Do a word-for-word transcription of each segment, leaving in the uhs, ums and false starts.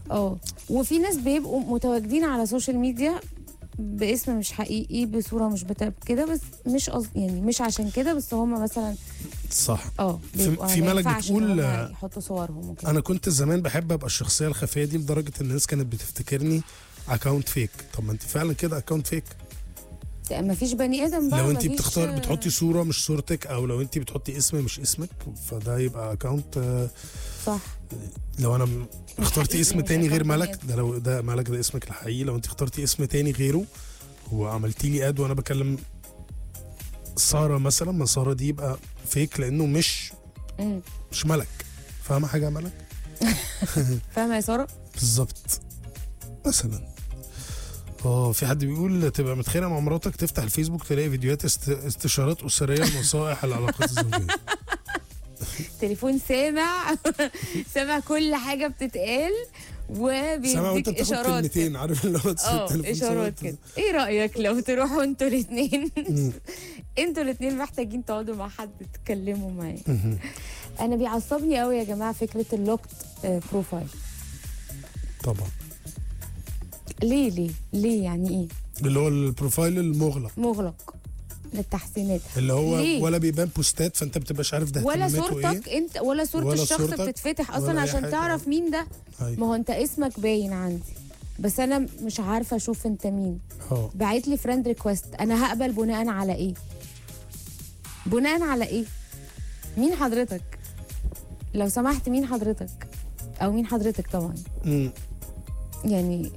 اه وفي ناس بيبقوا متواجدين على السوشيال ميديا باسم مش حقيقي بصوره مش بتاع كده، بس مش قصد يعني مش عشان كده، بس هم مثلا صح. اه في, في ملك بتقول يحطوا صورهم وكده. انا كنت زمان بحب ابقى الشخصيه الخفيه دي لدرجه ان الناس كانت بتفتكرني اكونت فيك. طب ما انت فعلا كده اكونت فيك. ما فيش بني ادم بقى لو انت بتختار بتحطي صوره مش صورتك، او لو انت بتحطي اسم مش اسمك، فده يبقى اكونت صح. لو انا اخترتي اسم تاني غير ملك، ده لو ده ملك ده اسمك الحقيقي، لو انت اخترتي اسم تاني غيره وعملتي لي اد وانا بكلم ساره مثلا، ما ساره دي يبقى فيك لانه مش مم. مش ملك. فاهمه حاجه يا ملك؟ فاهمه يا ساره بالظبط. مثلا اه في حد بيقول تبقى متخانق مع مراتك تفتح الفيسبوك تلاقي فيديوهات است... استشارات اسريه لنصائح العلاقات الزوجيه. تليفون سامع سامع كل حاجه بتتقال وبيديك اشارات كلمتين، عارف اللي هو اه اشارات كده. ايه رايك لو تروحوا انتوا الاثنين انتوا الاثنين محتاجين تقعدوا مع حد تتكلموا معاه. انا بيعصبني قوي يا جماعه فكره اللوكت بروفايل. طبعا. ليه ليه ليه يعني ايه اللي هو البروفايل المغلق مغلق للتحسينات، اللي هو ليه؟ ولا بيبان بوستات فانت بتبقاش عارف ده ولا صورتك ايه؟ انت ولا صوره ولا الشخص بتتفتح اصلا عشان تعرف مين ده. ما هو انت اسمك باين عندي بس انا مش عارفه اشوف انت مين. اه بعت لي فريند ريكويست، انا هقبل بناء على ايه؟ بناء على ايه؟ مين حضرتك لو سمحت؟ مين حضرتك او مين حضرتك طبعا. امم يعني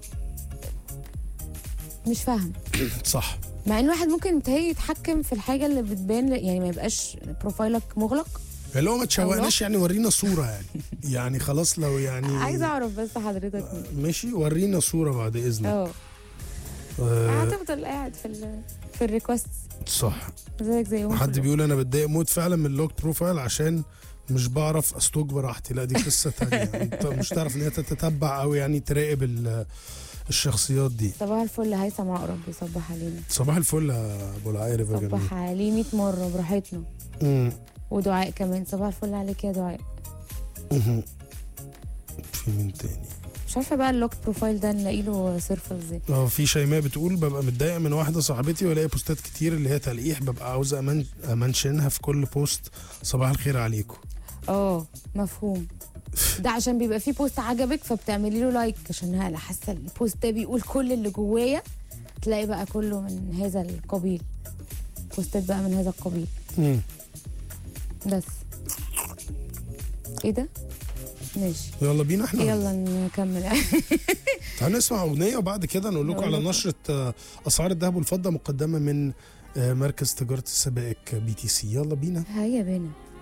مش فاهم. صح. مع ان الواحد ممكن متهيأ يتحكم في الحاجه اللي بتبان، يعني ما يبقاش بروفايلك مغلق. اللي هو ما تشوقناش يعني، ورينا صوره يعني. يعني خلاص لو يعني عايزه اعرف بس حضرتك ماشي ورينا صوره بعد اذنك. اه هتفضل قاعد في ال في الريكوست. صح. زيك زيهم. حد بيقول انا بتضايق موت فعلا من اللوك بروفايل عشان مش بعرف استوك براحتي. لا دي قصه ثانيه. انت مش تعرف ان هي تتتبع او يعني تراقب الشخصيات دي. صباح الفل هيثم عقرب بيصبح علينا. صباح الفل يا ابو العارف يا جميل. صبح عليه مية مره براحتنا. امم ودعاء كمان صباح الفل عليك يا دعاء. اها في مين تاني مش عارفه بقى اللوك بروفايل ده نلاقي له صرفه ازاي. اه في شيماء بتقول ببقى متضايقه من واحده صاحبتي والاقي بوستات كتير اللي هي تلقيح، ببقى عاوزه أمن... امنشنها في كل بوست صباح الخير عليكم. اه مفهوم. ده عشان بيبقى فيه بوست عجبك فبتعملي له لايك عشان انا حاسه البوست ده بيقول كل اللي جوايا، تلاقي بقى كله من هذا القبيل، بوستات بقى من هذا القبيل. امم بس ايه ده؟ ماشي يلا بينا احنا يلا نكمل. تعالوا نسمع اغنيه وبعد كده نقول لكم على نشره اسعار الذهب والفضه مقدمه من مركز تجاره السبائك بي تي سي. يلا بينا. هيا بينا.